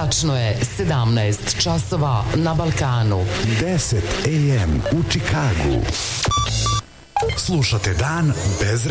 Tačno je 17 časova na Balkanu. 10 AM u Čikagu. Slušate Dan bez